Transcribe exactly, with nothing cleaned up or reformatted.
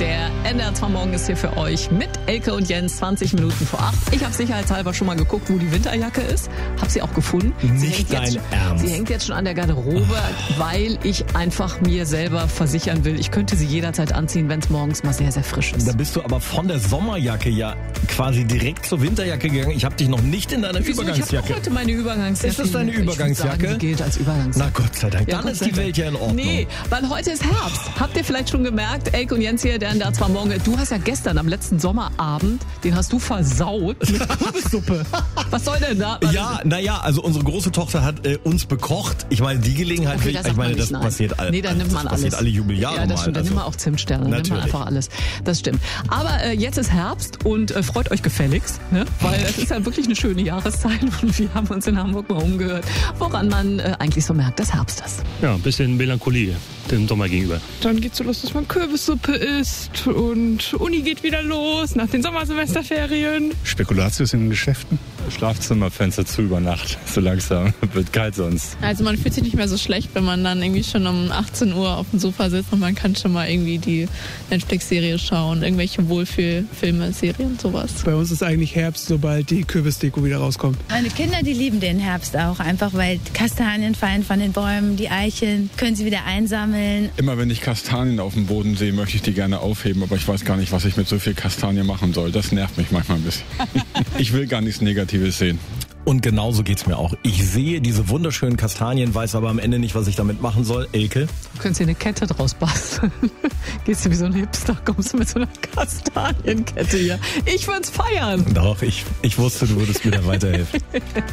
Der N D R zwei Morgen ist hier für euch mit Elke und Jens, zwanzig Minuten vor acht. Ich habe sicherheitshalber schon mal geguckt, wo die Winterjacke ist. Habe sie auch gefunden. Sie Nicht hängt dein jetzt, Ernst. Sie hängt jetzt schon an der Garderobe, oh. weil ich einfach mir selber versichern will, ich könnte sie jederzeit anziehen, wenn es morgens mal sehr, sehr frisch ist. Da bist du aber von der Sommerjacke ja quasi direkt zur Winterjacke gegangen. Ich habe dich noch nicht in deiner Wieso? Übergangsjacke. Ich habe heute meine Übergangsjacke. Ist das deine Übergangsjacke? Ich würde sagen, die gilt als Übergangsjacke. Na Gott sei Dank. Ja, Dann Gott ist sei die Dank. Welt ja in Ordnung. Nee, weil heute ist Herbst. Habt ihr vielleicht schon gemerkt, Elke und Jens hier, der N D R zwei Morgen. Du hast ja gestern am letzten Sommerabend, den hast du versaut mit Kürbissuppe. Was soll denn da? Was Ja, naja, also unsere große Tochter hat äh, uns bekocht. Ich meine, die Gelegenheit, Okay, will- das ich sagt meine, man das nicht, nein. passiert alle. Nee, dann nimmt man das alles. passiert alle Jubeljahre Ja, das stimmt. mal. Dann Also, nimm mal auch Zimtsterne. Dann nimm mal natürlich. einfach alles. Das stimmt. Aber äh, jetzt ist Herbst und äh, freut euch gefälligst, ne? Weil es ist ja wirklich eine schöne Jahreszeit und wir haben uns in Hamburg mal umgehört, woran man äh, eigentlich so merkt, dass Herbst ist. Ja, ein bisschen Melancholie dem Sommer gegenüber. Dann geht's so los, dass man Kürbissuppe isst und Uni geht wieder los nach den Sommersemesterferien. Spekulatius in den Geschäften. Schlafzimmerfenster zu über Nacht. So langsam. Wird kalt sonst. Also man fühlt sich nicht mehr so schlecht, wenn man dann irgendwie schon um achtzehn Uhr auf dem Sofa sitzt und man kann schon mal irgendwie die Netflix-Serie schauen, irgendwelche Wohlfühlfilme, Serien, sowas. Bei uns ist eigentlich Herbst, sobald die Kürbisdeko wieder rauskommt. Meine Kinder, die lieben den Herbst auch, einfach weil Kastanien fallen von den Bäumen, die Eicheln können sie wieder einsammeln. Immer wenn ich Kastanien auf dem Boden sehe, möchte ich die gerne aufheben, aber ich weiß gar nicht, was ich mit so viel Kastanie machen soll. Das nervt mich manchmal ein bisschen. Ich will gar nichts Negatives sehen. Und genauso geht's mir auch. Ich sehe diese wunderschönen Kastanien, weiß aber am Ende nicht, was ich damit machen soll. Elke? Du könntest dir eine Kette draus basteln. Gehst du wie so ein Hipster, kommst du mit so einer Kastanienkette hier. Ich würd's feiern. Doch, ich, ich wusste, du würdest mir da weiterhelfen.